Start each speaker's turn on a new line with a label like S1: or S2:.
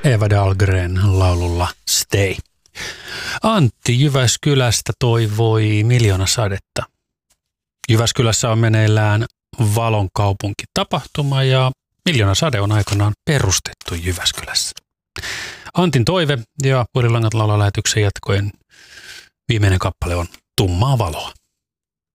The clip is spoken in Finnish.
S1: Eva Dahlgren laululla Stay. Antti Jyväskylästä toivoi Miljoonasadetta. Jyväskylässä on meneillään Valon kaupunkitapahtuma ja Miljoonasade on aikanaan perustettu Jyväskylässä. Antin toive ja Puolilangat laulaa lähetyksen jatkoen viimeinen kappale on Tummaa valoa.